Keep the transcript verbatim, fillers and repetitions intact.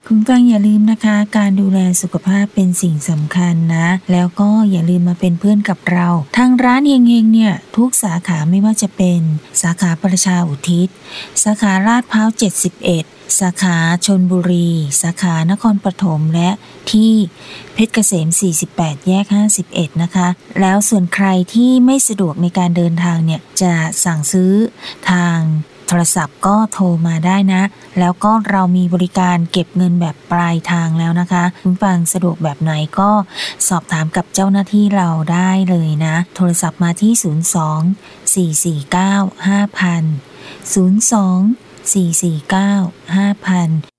คุณฟังอย่าลืมนะคะการดูแลสุขภาพเป็นสิ่งสำคัญนะแล้วก็อย่าลืมมาเป็นเพื่อนกับเราทางร้านเฮงๆเนี่ยทุกสาขาไม่ว่าจะเป็นสาขาประชาอุทิศสาขาลาดพร้าวเจ็ดสิบเอ็ดสาขาชลบุรีสาขานครปฐมและที่เพชรเกษมสี่สิบแปดแยกห้าสิบเอ็ดนะคะแล้วส่วนใครที่ไม่สะดวกในการเดินทางเนี่ยจะสั่งซื้อทางโทรศัพท์ก็โทรมาได้นะแล้วก็เรามีบริการเก็บเงินแบบปลายทางแล้วนะคะคุณฟังสะดวกแบบไหนก็สอบถามกับเจ้าหน้าที่เราได้เลยนะโทรศัพท์มาที่ศูนย์ สอง สี่ สี่ เก้า ห้า ศูนย์ ศูนย์ สอง สี่ สี่ เก้า ห้า ศูนย์ ศูนย์